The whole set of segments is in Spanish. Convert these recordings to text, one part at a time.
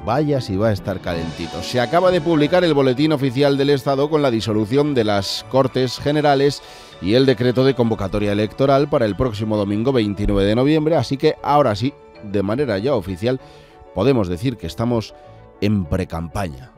vaya si va a estar calentito. Se acaba de publicar el Boletín Oficial del Estado con la disolución de las Cortes Generales y el decreto de convocatoria electoral para el próximo domingo 29 de noviembre, así que ahora sí, de manera ya oficial, podemos decir que estamos en precampaña.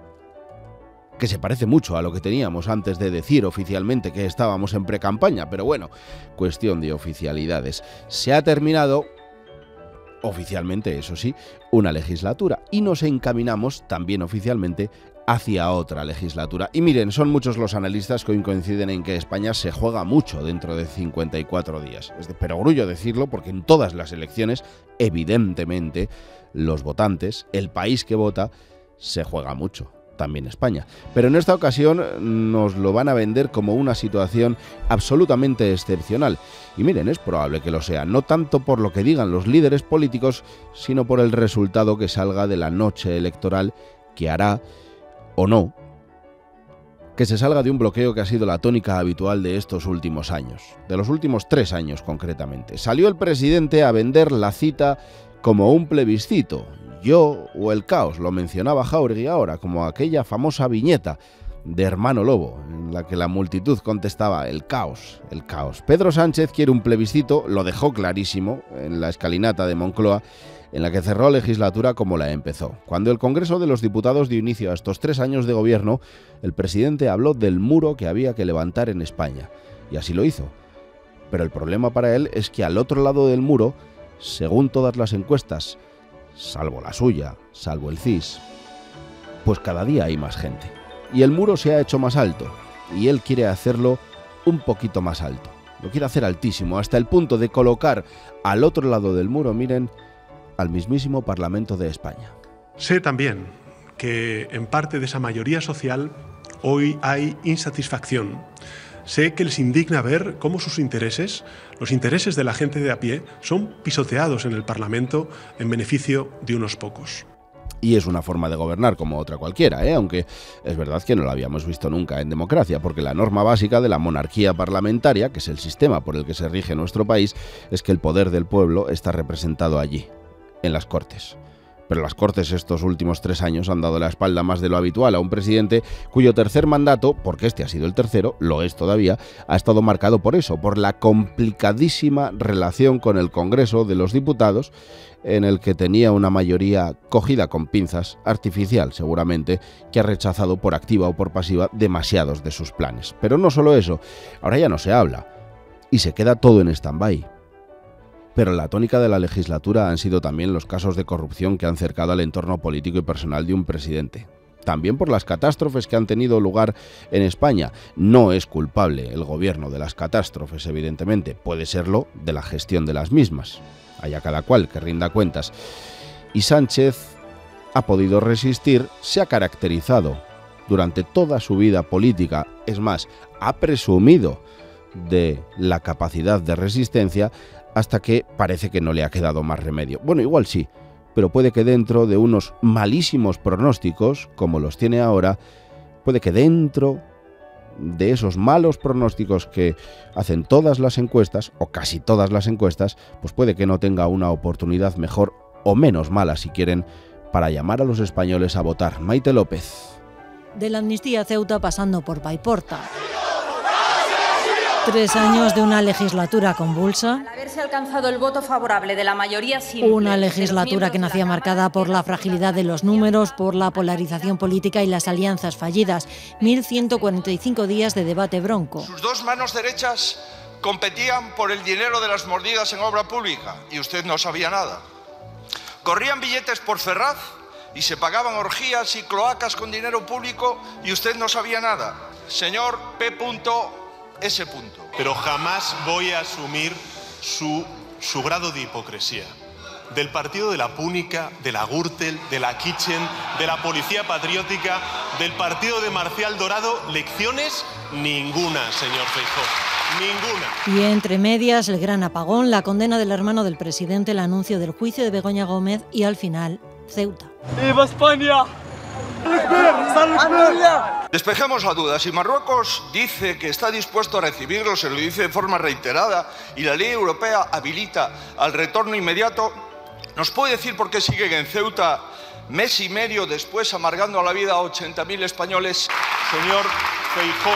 Que se parece mucho a lo que teníamos antes de decir oficialmente que estábamos en precampaña, pero bueno, cuestión de oficialidades. Se ha terminado, oficialmente eso sí, una legislatura y nos encaminamos también oficialmente hacia otra legislatura. Y miren, son muchos los analistas que hoy coinciden en que España se juega mucho dentro de 54 días. Es de perogrullo decirlo porque en todas las elecciones, evidentemente, los votantes, el país que vota, se juega mucho. También España. Pero en esta ocasión nos lo van a vender como una situación absolutamente excepcional. Y miren, es probable que lo sea, no tanto por lo que digan los líderes políticos, sino por el resultado que salga de la noche electoral que hará, o no, que se salga de un bloqueo que ha sido la tónica habitual de estos últimos años, de los últimos 3 años concretamente. Salió el presidente a vender la cita como un plebiscito. Yo o el caos, lo mencionaba Jáuregui ahora, como aquella famosa viñeta de Hermano Lobo, en la que la multitud contestaba el caos, el caos. Pedro Sánchez quiere un plebiscito, lo dejó clarísimo en la escalinata de Moncloa, en la que cerró la legislatura como la empezó. Cuando el Congreso de los Diputados dio inicio a estos 3 años de gobierno, el presidente habló del muro que había que levantar en España, y así lo hizo. Pero el problema para él es que al otro lado del muro, según todas las encuestas, salvo la suya, salvo el CIS, pues cada día hay más gente. Y el muro se ha hecho más alto, y él quiere hacerlo un poquito más alto. Lo quiere hacer altísimo, hasta el punto de colocar al otro lado del muro, miren, al mismísimo Parlamento de España. Sé también que en parte de esa mayoría social hoy hay insatisfacción. Sé que les indigna ver cómo sus intereses, los intereses de la gente de a pie, son pisoteados en el Parlamento en beneficio de unos pocos. Y es una forma de gobernar como otra cualquiera, aunque es verdad que no la habíamos visto nunca en democracia, porque la norma básica de la monarquía parlamentaria, que es el sistema por el que se rige nuestro país, es que el poder del pueblo está representado allí, en las Cortes. Pero las Cortes estos últimos 3 años han dado la espalda más de lo habitual a un presidente cuyo tercer mandato, porque este ha sido el tercero, lo es todavía, ha estado marcado por eso, por la complicadísima relación con el Congreso de los Diputados, en el que tenía una mayoría cogida con pinzas, artificial seguramente, que ha rechazado por activa o por pasiva demasiados de sus planes. Pero no solo eso, ahora ya no se habla, y se queda todo en stand-by. Pero la tónica de la legislatura han sido también los casos de corrupción que han cercado al entorno político y personal de un presidente. También por las catástrofes que han tenido lugar en España. No es culpable el gobierno de las catástrofes, evidentemente. Puede serlo de la gestión de las mismas. Haya cada cual que rinda cuentas. Y Sánchez ha podido resistir, se ha caracterizado durante toda su vida política. Es más, ha presumido de la capacidad de resistencia hasta que parece que no le ha quedado más remedio. Bueno, igual sí, pero puede que dentro de unos malísimos pronósticos, como los tiene ahora, puede que dentro de esos malos pronósticos que hacen todas las encuestas, o casi todas las encuestas, pues puede que no tenga una oportunidad mejor o menos mala, si quieren, para llamar a los españoles a votar. Maite López. De la amnistía a Ceuta pasando por Paiporta. 3 años de una legislatura convulsa. Al haberse alcanzado el voto favorable de la mayoría simple. Una legislatura que nacía marcada por la fragilidad de los números, por la polarización política y las alianzas fallidas. 1.145 días de debate bronco. Sus 2 manos derechas competían por el dinero de las mordidas en obra pública y usted no sabía nada. Corrían billetes por Ferraz y se pagaban orgías y cloacas con dinero público y usted no sabía nada. Señor P.S. Pero jamás voy a asumir su grado de hipocresía. Del partido de la Púnica, de la Gürtel, de la Kitchen, de la Policía Patriótica, del partido de Marcial Dorado, lecciones ninguna, señor Feijóo, ninguna. Y entre medias, el gran apagón, la condena del hermano del presidente, el anuncio del juicio de Begoña Gómez y al final, Ceuta. ¡Viva España! Despejemos la duda. Si Marruecos dice que está dispuesto a recibirlos, se lo dice de forma reiterada, y la ley europea habilita al retorno inmediato, ¿nos puede decir por qué siguen en Ceuta mes y medio después amargando la vida a 80.000 españoles. Señor Feijóo,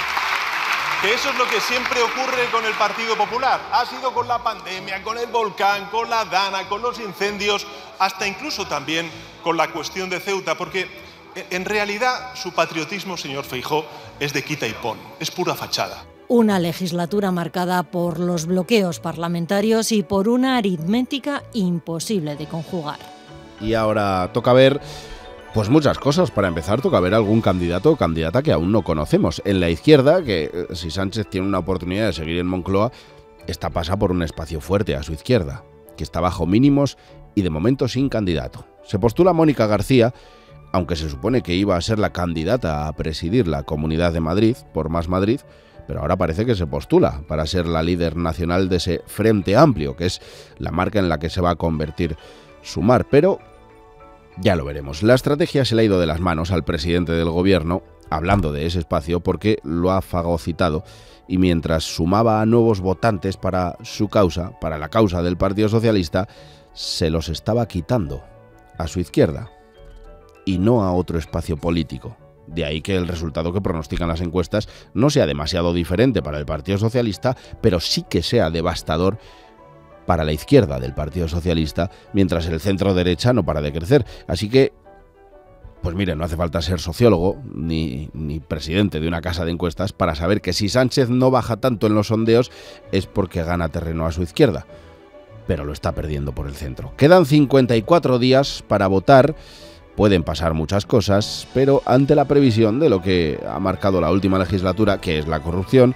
que eso es lo que siempre ocurre con el Partido Popular. Ha sido con la pandemia, con el volcán, con la Dana, con los incendios, hasta incluso también con la cuestión de Ceuta, porque en realidad su patriotismo, señor Feijóo, es de quita y pon, es pura fachada. Una legislatura marcada por los bloqueos parlamentarios y por una aritmética imposible de conjugar. Y ahora toca ver pues muchas cosas. Para empezar, toca ver algún candidato o candidata que aún no conocemos. En la izquierda, que si Sánchez tiene una oportunidad de seguir en Moncloa, esta pasa por un espacio fuerte a su izquierda, que está bajo mínimos y de momento sin candidato. Se postula Mónica García, aunque se supone que iba a ser la candidata a presidir la Comunidad de Madrid, por Más Madrid, pero ahora parece que se postula para ser la líder nacional de ese Frente Amplio, que es la marca en la que se va a convertir Sumar. Pero ya lo veremos. La estrategia se le ha ido de las manos al presidente del gobierno, hablando de ese espacio, porque lo ha fagocitado, y mientras sumaba a nuevos votantes para su causa, para la causa del Partido Socialista, se los estaba quitando a su izquierda y no a otro espacio político. De ahí que el resultado que pronostican las encuestas no sea demasiado diferente para el Partido Socialista, pero sí que sea devastador para la izquierda del Partido Socialista, mientras el centro derecha no para de crecer. Así que, pues mire, no hace falta ser sociólogo ni presidente de una casa de encuestas para saber que si Sánchez no baja tanto en los sondeos es porque gana terreno a su izquierda, pero lo está perdiendo por el centro. Quedan 54 días para votar. Pueden pasar muchas cosas, pero ante la previsión de lo que ha marcado la última legislatura, que es la corrupción,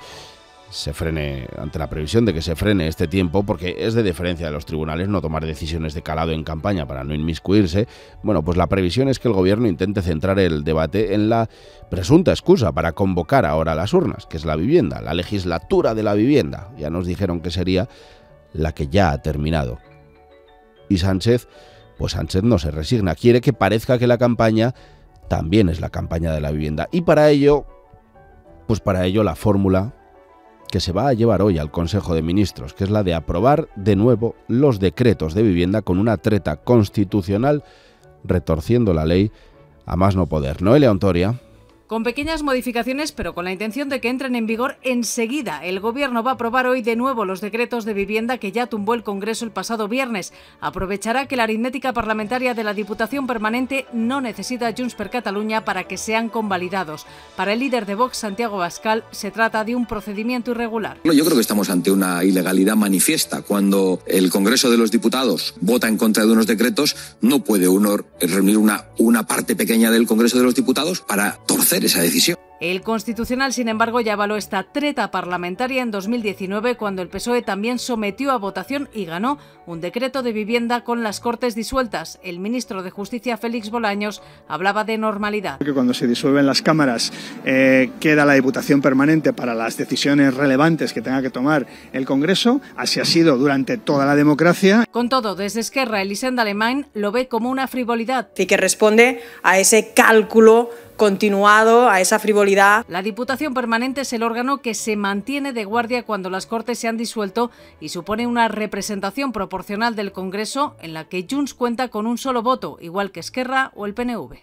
ante la previsión de que se frene este tiempo, porque es de deferencia de los tribunales no tomar decisiones de calado en campaña para no inmiscuirse, bueno, pues la previsión es que el gobierno intente centrar el debate en la presunta excusa para convocar ahora las urnas, que es la vivienda, la legislatura de la vivienda. Ya nos dijeron que sería la que ya ha terminado. Y Sánchez no se resigna, quiere que parezca que la campaña también es la campaña de la vivienda. Y para ello la fórmula que se va a llevar hoy al Consejo de Ministros, que es la de aprobar de nuevo los decretos de vivienda con una treta constitucional, retorciendo la ley a más no poder. Noelia Ontoria. Con pequeñas modificaciones, pero con la intención de que entren en vigor enseguida. El Gobierno va a aprobar hoy de nuevo los decretos de vivienda que ya tumbó el Congreso el pasado viernes. Aprovechará que la aritmética parlamentaria de la Diputación Permanente no necesita a Junts per Catalunya para que sean convalidados. Para el líder de Vox, Santiago Abascal, se trata de un procedimiento irregular. Yo creo que estamos ante una ilegalidad manifiesta. Cuando el Congreso de los Diputados vota en contra de unos decretos, no puede uno reunir una parte pequeña del Congreso de los Diputados para torcer esa decisión. El Constitucional, sin embargo, ya avaló esta treta parlamentaria en 2019, cuando el PSOE también sometió a votación y ganó un decreto de vivienda con las Cortes disueltas. El ministro de Justicia, Félix Bolaños, hablaba de normalidad. Que cuando se disuelven las cámaras queda la Diputación Permanente para las decisiones relevantes que tenga que tomar el Congreso. Así ha sido durante toda la democracia. Con todo, desde Esquerra, Elisenda Alemany lo ve como una frivolidad. Y que responde a ese cálculo continuado, a esa frivolidad. La Diputación Permanente es el órgano que se mantiene de guardia cuando las Cortes se han disuelto y supone una representación proporcional del Congreso en la que Junts cuenta con un solo voto, igual que Esquerra o el PNV.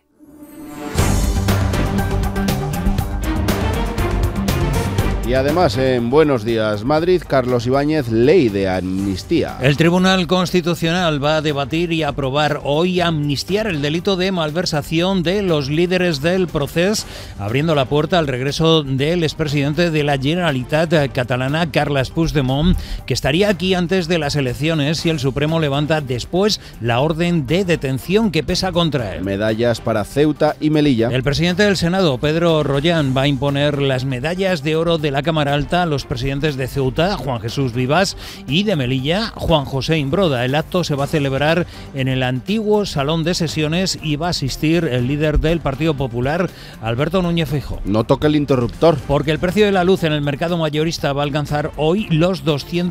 Y además, en Buenos Días Madrid, Carlos Ibáñez, ley de amnistía. El Tribunal Constitucional va a debatir y aprobar hoy amnistiar el delito de malversación de los líderes del procés, abriendo la puerta al regreso del expresidente de la Generalitat catalana, Carles Puigdemont, que estaría aquí antes de las elecciones si el Supremo levanta después la orden de detención que pesa contra él. Medallas para Ceuta y Melilla. El presidente del Senado, Pedro Rollán, va a imponer las medallas de oro de la Cámara Alta a los presidentes de Ceuta, Juan Jesús Vivas, y de Melilla, Juan José Imbroda. El acto se va a celebrar en el antiguo Salón de Sesiones y va a asistir el líder del Partido Popular, Alberto Núñez Feijóo. No toque el interruptor. Porque el precio de la luz en el mercado mayorista va a alcanzar hoy los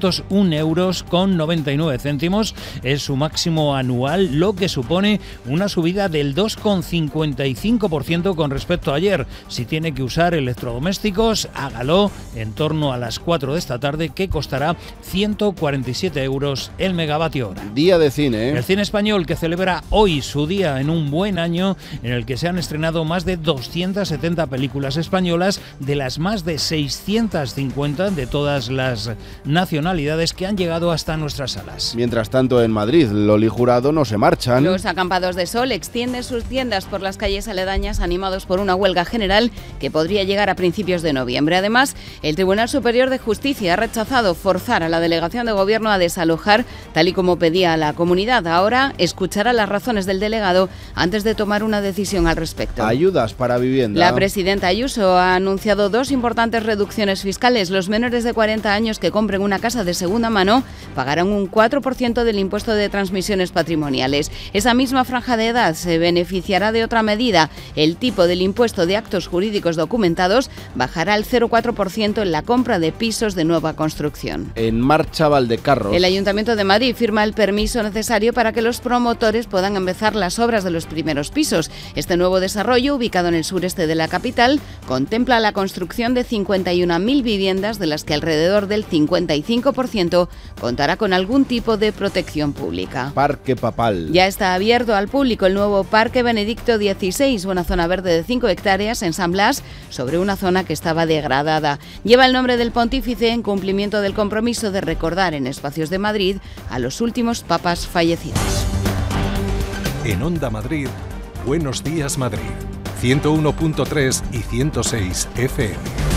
201,99 €. Es su máximo anual, lo que supone una subida del 2,55% con respecto a ayer. Si tiene que usar electrodomésticos, hágalo en torno a las 4 de esta tarde, que costará 147 euros el megavatio hora. Día de cine, El cine español, que celebra hoy su día en un buen año, en el que se han estrenado más de 270 películas españolas, de las más de 650 de todas las nacionalidades que han llegado hasta nuestras salas. Mientras tanto, en Madrid, Loli Jurado no se marchan. Los acampados de sol extienden sus tiendas por las calles aledañas, animados por una huelga general que podría llegar a principios de noviembre. Además, el Tribunal Superior de Justicia ha rechazado forzar a la delegación de gobierno a desalojar, tal y como pedía la comunidad. Ahora escuchará las razones del delegado antes de tomar una decisión al respecto. Ayudas para vivienda. La presidenta Ayuso ha anunciado dos importantes reducciones fiscales. Los menores de 40 años que compren una casa de segunda mano pagarán un 4% del impuesto de transmisiones patrimoniales. Esa misma franja de edad se beneficiará de otra medida. El tipo del impuesto de actos jurídicos documentados bajará al 0,4% en la compra de pisos de nueva construcción. En marcha Valdecarros. El Ayuntamiento de Madrid firma el permiso necesario para que los promotores puedan empezar las obras de los primeros pisos. Este nuevo desarrollo, ubicado en el sureste de la capital, contempla la construcción de 51.000 viviendas, de las que alrededor del 55% contará con algún tipo de protección pública. Parque Papal. Ya está abierto al público el nuevo Parque Benedicto XVI, una zona verde de 5 hectáreas en San Blas, sobre una zona que estaba degradada. Lleva el nombre del pontífice en cumplimiento del compromiso de recordar en espacios de Madrid a los últimos papas fallecidos. En Onda Madrid, Buenos Días Madrid, 101.3 y 106 FM.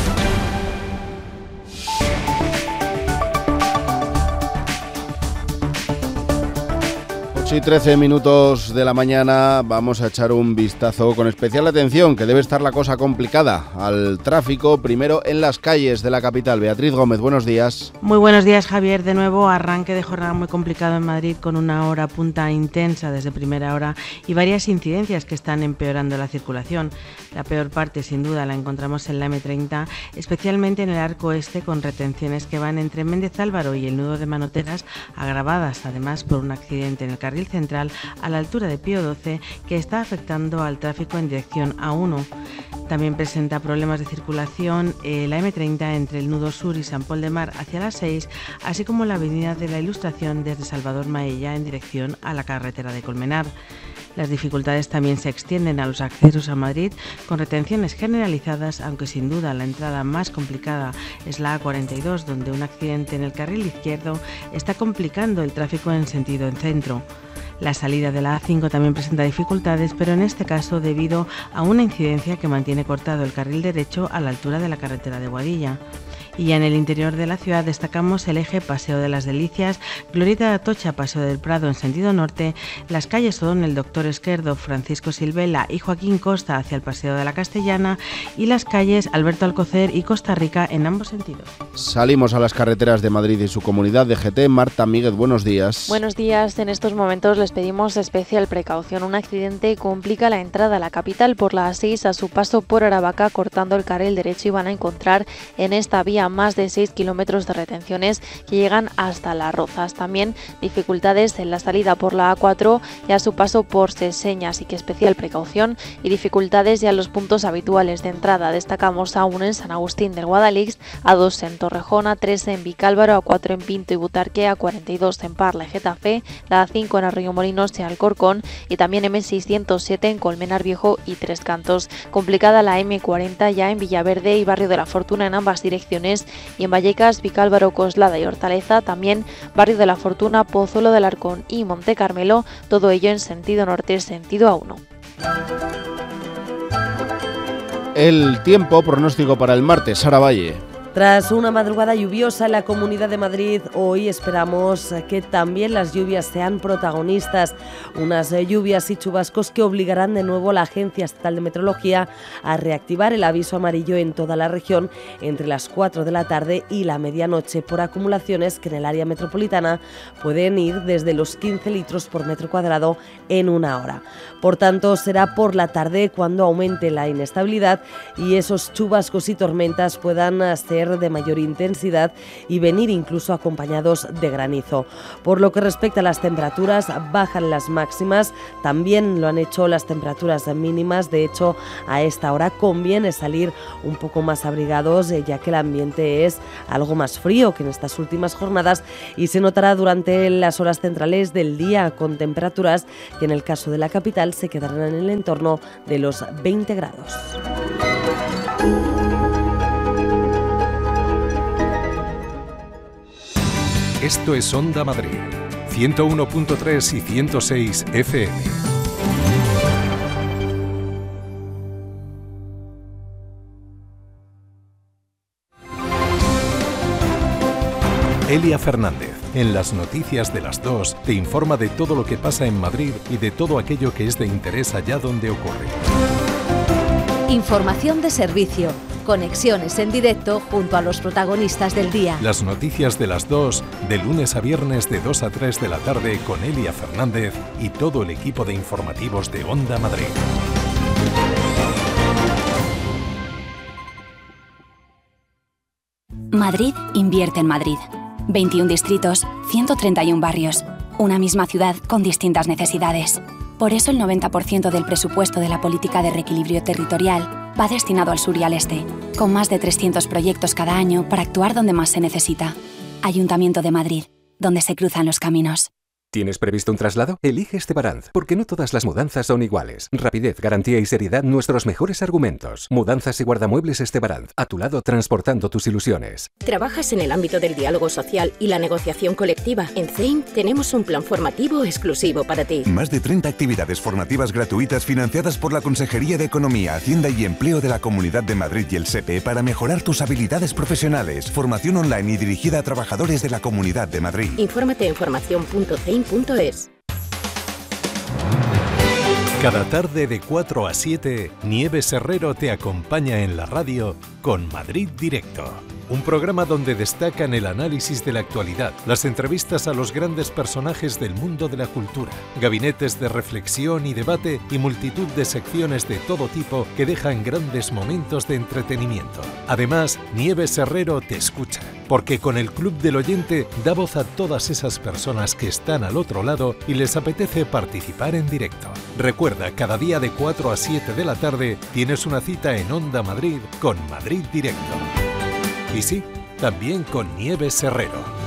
8:13 minutos de la mañana, vamos a echar un vistazo con especial atención, que debe estar la cosa complicada, al tráfico, primero en las calles de la capital. Beatriz Gómez, buenos días. Muy buenos días, Javier. De nuevo, arranque de jornada muy complicado en Madrid, con una hora punta intensa desde primera hora y varias incidencias que están empeorando la circulación. La peor parte, sin duda, la encontramos en la M30, especialmente en el arco este, con retenciones que van entre Méndez Álvaro y el nudo de Manoteras, agravadas además por un accidente en el carril central a la altura de Pío XII, que está afectando al tráfico en dirección A1. También presenta problemas de circulación la M30 entre el nudo sur y San Pol de Mar hacia las 6, así como la avenida de la Ilustración desde Salvador Maella en dirección a la carretera de Colmenar. Las dificultades también se extienden a los accesos a Madrid, con retenciones generalizadas, aunque sin duda la entrada más complicada es la A42, donde un accidente en el carril izquierdo está complicando el tráfico en sentido en centro. La salida de la A5 también presenta dificultades, pero en este caso debido a una incidencia que mantiene cortado el carril derecho a la altura de la carretera de Boadilla. Y en el interior de la ciudad destacamos el eje Paseo de las Delicias, Glorieta de Atocha, Paseo del Prado en sentido norte, las calles O'Donnell, Doctor Esquerdo, Francisco Silvela y Joaquín Costa hacia el Paseo de la Castellana, y las calles Alberto Alcocer y Costa Rica en ambos sentidos. Salimos a las carreteras de Madrid y su comunidad de GT. Marta Míguez, buenos días. Buenos días. En estos momentos les pedimos especial precaución. Un accidente complica la entrada a la capital por la A6 a su paso por Aravaca, cortando el carril derecho, y van a encontrar en esta vía más de 6 kilómetros de retenciones que llegan hasta Las Rozas. También dificultades en la salida por la A4 y a su paso por Seseña, así que especial precaución, y dificultades ya en los puntos habituales de entrada. Destacamos A1 en San Agustín del Guadalix, A2 en Torrejón, A3 en Vicálvaro, A4 en Pinto y Butarque, A42 en Parla y Getafe, la A5 en Arroyomolinos y Alcorcón, y también M607 en Colmenar Viejo y Tres Cantos. Complicada la M40 ya en Villaverde y Barrio de la Fortuna en ambas direcciones, y en Vallecas, Vicálvaro, Coslada y Hortaleza, también Barrio de la Fortuna, Pozuelo del Arcón y Monte Carmelo, todo ello en sentido norte, sentido A1. El tiempo, pronóstico para el martes, Sara Valle. Tras una madrugada lluviosa en la Comunidad de Madrid, hoy esperamos que también las lluvias sean protagonistas. Unas lluvias y chubascos que obligarán de nuevo a la Agencia Estatal de Meteorología a reactivar el aviso amarillo en toda la región entre las 4 de la tarde y la medianoche, por acumulaciones que en el área metropolitana pueden ir desde los 15 litros por metro cuadrado en una hora. Por tanto, será por la tarde cuando aumente la inestabilidad y esos chubascos y tormentas puedan ser ser de mayor intensidad y venir incluso acompañados de granizo. Por lo que respecta a las temperaturas, bajan las máximas, también lo han hecho las temperaturas mínimas. De hecho, a esta hora conviene salir un poco más abrigados, ya que el ambiente es algo más frío que en estas últimas jornadas y se notará durante las horas centrales del día, con temperaturas que en el caso de la capital se quedarán en el entorno de los 20 grados. Esto es Onda Madrid, 101.3 y 106 FM. Elia Fernández, en las noticias de las 2, te informa de todo lo que pasa en Madrid y de todo aquello que es de interés allá donde ocurre. Información de servicio, conexiones en directo junto a los protagonistas del día. Las noticias de las 2, de lunes a viernes de 2 a 3 de la tarde con Elia Fernández y todo el equipo de informativos de Onda Madrid. Madrid invierte en Madrid. 21 distritos, 131 barrios. Una misma ciudad con distintas necesidades. Por eso el 90% del presupuesto de la política de reequilibrio territorial va destinado al sur y al este, con más de 300 proyectos cada año para actuar donde más se necesita. Ayuntamiento de Madrid, donde se cruzan los caminos. ¿Tienes previsto un traslado? Elige Estebaranz, porque no todas las mudanzas son iguales. Rapidez, garantía y seriedad, nuestros mejores argumentos. Mudanzas y guardamuebles Estebaranz, a tu lado transportando tus ilusiones. ¿Trabajas en el ámbito del diálogo social y la negociación colectiva? En CEIM tenemos un plan formativo exclusivo para ti. Más de 30 actividades formativas gratuitas financiadas por la Consejería de Economía, Hacienda y Empleo de la Comunidad de Madrid y el SEPE para mejorar tus habilidades profesionales. Formación online y dirigida a trabajadores de la Comunidad de Madrid. Infórmate en formación.ceim.es. Cada tarde de 4 a 7, Nieves Herrero te acompaña en la radio con Madrid Directo. Un programa donde destacan el análisis de la actualidad, las entrevistas a los grandes personajes del mundo de la cultura, gabinetes de reflexión y debate y multitud de secciones de todo tipo que dejan grandes momentos de entretenimiento. Además, Nieves Herrero te escucha, porque con el Club del Oyente da voz a todas esas personas que están al otro lado y les apetece participar en directo. Recuerda, cada día de 4 a 7 de la tarde tienes una cita en Onda Madrid con Madrid Directo. Y sí, también con Nieves Herrero.